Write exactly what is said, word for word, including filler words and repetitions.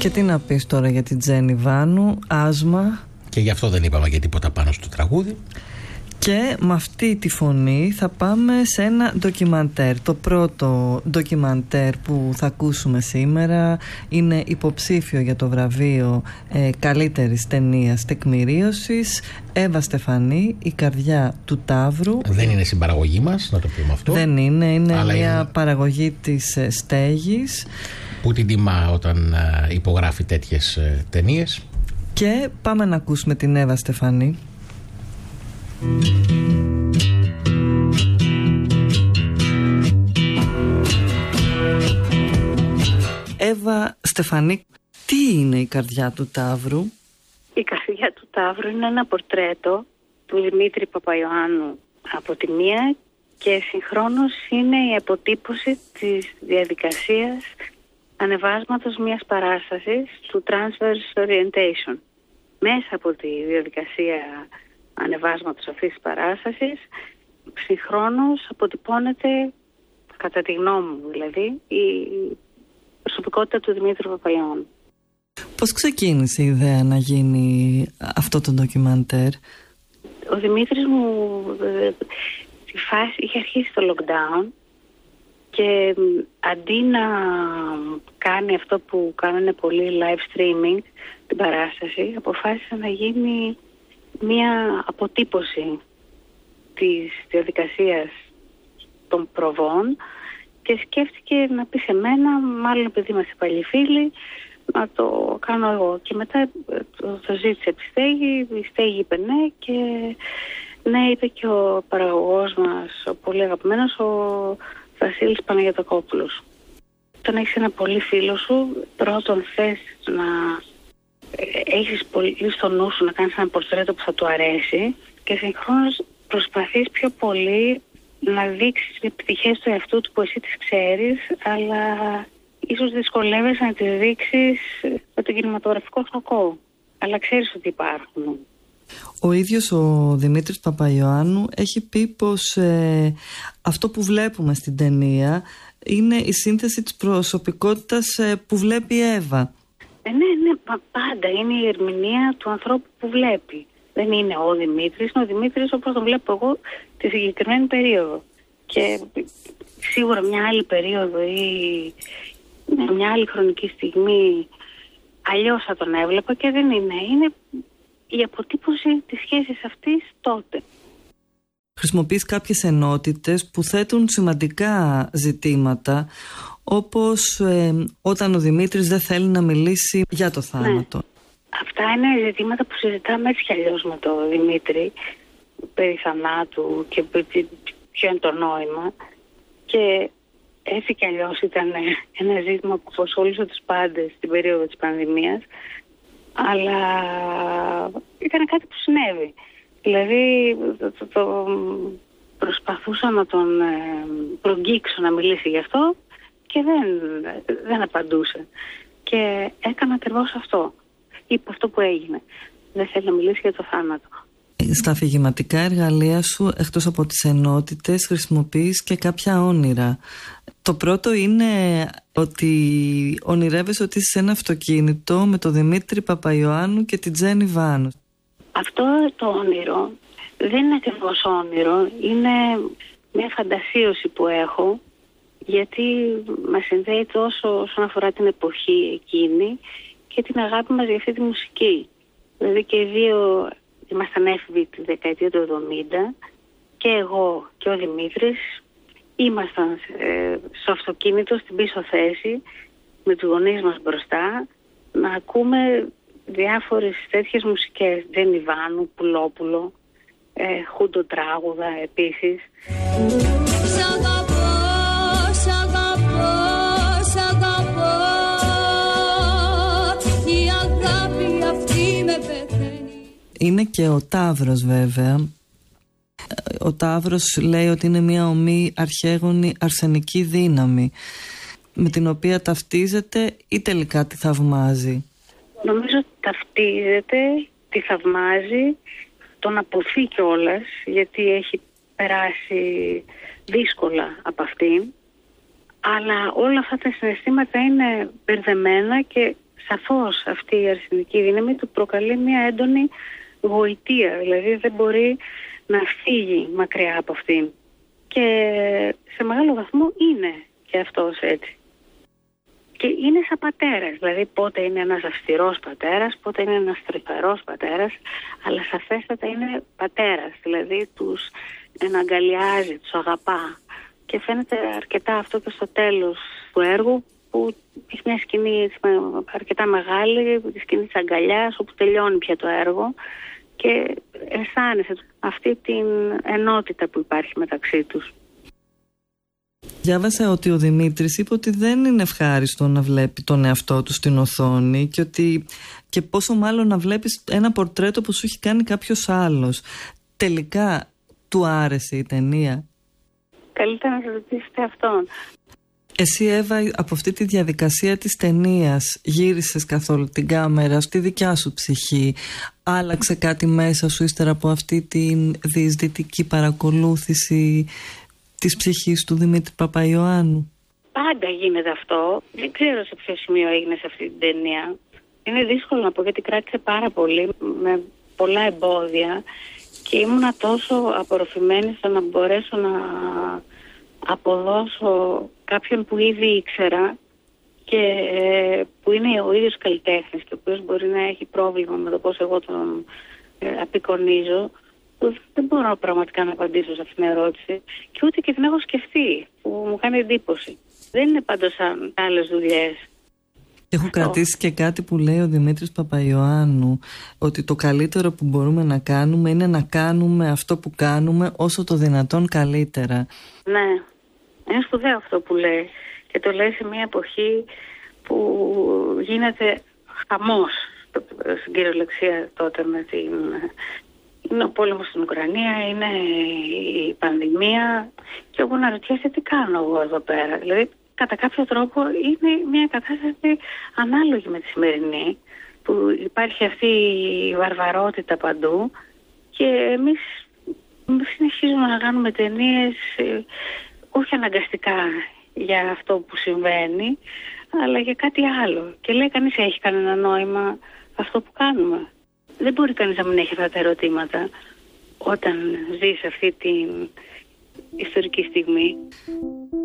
Και τι να πεις τώρα για την Τζέννη Βάνου, άσμα. Και γι' αυτό δεν είπαμε και τίποτα πάνω στο τραγούδι. Και με αυτή τη φωνή θα πάμε σε ένα ντοκιμαντέρ. Το πρώτο ντοκιμαντέρ που θα ακούσουμε σήμερα είναι υποψήφιο για το βραβείο ε, καλύτερης ταινίας τεκμηρίωσης. Εύα Στεφανή, Η καρδιά του Ταύρου. Δεν είναι συμπαραγωγή μας, να το πούμε αυτό. Δεν είναι, είναι Αλλά μια είναι... παραγωγή της ε, Στέγης. Που την τιμά όταν ε, υπογράφει τέτοιες ε, ταινίες. Και πάμε να ακούσουμε την Εύα Στεφανή. Εύα Στεφανή, τι είναι η καρδιά του Ταύρου? Η καρδιά του Ταύρου είναι ένα πορτρέτο του Δημήτρη Παπαϊωάννου από τη μία και συγχρόνως είναι η αποτύπωση της διαδικασίας ανεβάσματος μιας παράστασης του Transverse Orientation. Μέσα από τη διαδικασία ανεβάσματος αυτής της παράστασης συγχρόνως αποτυπώνεται, κατά τη γνώμη μου δηλαδή, η προσωπικότητα του Δημήτρη Παπαϊωάννου. Πώς ξεκίνησε η ιδέα να γίνει αυτό το ντοκιμαντέρ? Ο Δημήτρης μου στη φάση είχε αρχίσει το lockdown και αντί να κάνει αυτό που κάνανε πολύ live streaming την παράσταση, αποφάσισε να γίνει μία αποτύπωση της διαδικασίας των προβών και σκέφτηκε να πει σε μένα, μάλλον επειδή είμαστε παλιοί φίλοι, να το κάνω εγώ. Και μετά το, το ζήτησε από τη Στέγη, η Στέγη είπε ναι και ναι, είπε και ο παραγωγός μας, ο πολύ αγαπημένος, ο Βασίλης Παναγιωτακόπουλος. Όταν έχεις ένα πολύ φίλο σου, πρώτον θες να έχεις πολύ στο νου σου να κάνεις ένα πορτρέτο που θα του αρέσει και συγχρόνως προσπαθείς πιο πολύ να δείξεις πτυχές του εαυτού του που εσύ τις ξέρεις, αλλά ίσως δυσκολεύεσαι να τις δείξεις με τον κινηματογραφικό φακό. Αλλά ξέρεις ότι υπάρχουν. Ο ίδιος ο Δημήτρης Παπαϊωάννου έχει πει πως ε, αυτό που βλέπουμε στην ταινία είναι η σύνθεση της προσωπικότητας ε, που βλέπει η Εύα. Ε, ναι, ναι, πάντα είναι η ερμηνεία του ανθρώπου που βλέπει. Δεν είναι ο Δημήτρης, είναι ο Δημήτρης όπως τον βλέπω εγώ τη συγκεκριμένη περίοδο. Και σίγουρα μια άλλη περίοδο ή μια άλλη χρονική στιγμή αλλιώς θα τον έβλεπα και δεν είναι. Είναι η αποτύπωση της σχέσης αυτής τότε. Χρησιμοποιείς κάποιες ενότητες που θέτουν σημαντικά ζητήματα, όπως ε, όταν ο Δημήτρης δεν θέλει να μιλήσει για το θάνατο. Ναι. Αυτά είναι ζητήματα που συζητάμε έτσι κι αλλιώς με τον Δημήτρη, περί θανάτου και ποιο είναι το νόημα. Και έτσι κι αλλιώς ήταν ένα ζήτημα που απασχολούσε τους πάντες στην περίοδο της πανδημίας, αλλά ήταν κάτι που συνέβη. Δηλαδή το, το, το προσπαθούσα να τον προγγίξω να μιλήσει γι' αυτό και δεν, δεν απαντούσε. Και έκανα ακριβώς αυτό. Είπε αυτό που έγινε. Δεν θέλει να μιλήσει για το θάνατο. Στα αφηγηματικά εργαλεία σου, εκτός από τις ενότητες, χρησιμοποιείς και κάποια όνειρα. Το πρώτο είναι ότι ονειρεύεσαι ότι είσαι σε ένα αυτοκίνητο με τον Δημήτρη Παπαϊωάννου και την Τζέννη Βάνου. Αυτό το όνειρο δεν είναι ακριβώς όνειρο, είναι μια φαντασίωση που έχω, γιατί μας συνδέει τόσο όσον αφορά την εποχή εκείνη και την αγάπη μας για αυτή τη μουσική. Δηλαδή και οι δύο ήμασταν έφηβοι τη δεκαετία του εβδομήντα και εγώ και ο Δημήτρης ήμασταν ε, στο αυτοκίνητο στην πίσω θέση με τους γονείς μας μπροστά να ακούμε διάφορες τέτοιες μουσικές. Τζέννη Βάνου, Πουλόπουλο, ε, Χούντο Τράγουδα επίσης. Σ' αγαπώ, σ' αγαπώ, σ' αγαπώ, η αγάπη αυτή με πεθαίνει. Είναι και ο Ταύρος βέβαια. Ο Ταύρος λέει ότι είναι μια ομή αρχαίγονη αρσενική δύναμη με την οποία ταυτίζεται ή τελικά τη θαυμάζει. Νομίζω ότι ταυτίζεται, τη θαυμάζει, τον αποθεί κιόλας γιατί έχει περάσει δύσκολα από αυτήν, αλλά όλα αυτά τα συναισθήματα είναι μπερδεμένα και σαφώς αυτή η αρσενική δύναμη του προκαλεί μια έντονη γοητεία, δηλαδή δεν μπορεί να φύγει μακριά από αυτήν. Και σε μεγάλο βαθμό είναι και αυτός έτσι. Και είναι σαν πατέρας, δηλαδή πότε είναι ένας αυστηρός πατέρας, πότε είναι ένας τρυφερός πατέρας, αλλά σαφέστατα είναι πατέρας, δηλαδή τους εναγκαλιάζει, τους αγαπά. Και φαίνεται αρκετά αυτό και στο τέλος του έργου, που έχει μια σκηνή αρκετά μεγάλη, τη σκηνή της αγκαλιάς, όπου τελειώνει πια το έργο και αισθάνεσαι αυτή την ενότητα που υπάρχει μεταξύ τους. Διάβασα ότι ο Δημήτρης είπε ότι δεν είναι ευχάριστο να βλέπει τον εαυτό του στην οθόνη και ότι και πόσο μάλλον να βλέπεις ένα πορτρέτο που σου έχει κάνει κάποιος άλλος. Τελικά του άρεσε η ταινία? Καλύτερα να ρωτήσετε αυτόν. Εσύ, Εύα, από αυτή τη διαδικασία της ταινίας γύρισες καθόλου την κάμερα στη δικιά σου ψυχή? Άλλαξε κάτι μέσα σου ύστερα από αυτή την διεισδυτική παρακολούθηση της ψυχής του Δημήτρη Παπαϊωάννου? Πάντα γίνεται αυτό. Δεν ξέρω σε ποιο σημείο έγινε σε αυτή την ταινία. Είναι δύσκολο να πω, γιατί κράτησε πάρα πολύ, με πολλά εμπόδια, και ήμουνα τόσο απορροφημένη στο να μπορέσω να αποδώσω κάποιον που ήδη ήξερα και που είναι ο ίδιος καλλιτέχνης και ο οποίος μπορεί να έχει πρόβλημα με το πώς εγώ τον ε, απεικονίζω. Δεν μπορώ πραγματικά να απαντήσω σε αυτήν την ερώτηση και ούτε και την έχω σκεφτεί, που μου κάνει εντύπωση. Δεν είναι πάντως σαν άλλες δουλειές. Έχω κρατήσει και κάτι που λέει ο Δημήτρης Παπαϊωάννου, ότι το καλύτερο που μπορούμε να κάνουμε είναι να κάνουμε αυτό που κάνουμε όσο το δυνατόν καλύτερα. Ναι, είναι σπουδαίο αυτό που λέει, και το λέει σε μια εποχή που γίνεται χαμός, στην κυριολεξία τότε, με την... είναι ο πόλεμος στην Ουκρανία, είναι η πανδημία, και όπου να ρωτιέσαι τι κάνω εγώ εδώ πέρα. Δηλαδή, κατά κάποιο τρόπο είναι μια κατάσταση ανάλογη με τη σημερινή, που υπάρχει αυτή η βαρβαρότητα παντού και εμείς συνεχίζουμε να κάνουμε ταινίες, όχι αναγκαστικά για αυτό που συμβαίνει, αλλά για κάτι άλλο. Και λέει κανείς, έχει κανένα νόημα αυτό που κάνουμε? Δεν μπορεί κανείς να μην έχει αυτά τα ερωτήματα όταν ζει σε αυτή την ιστορική στιγμή.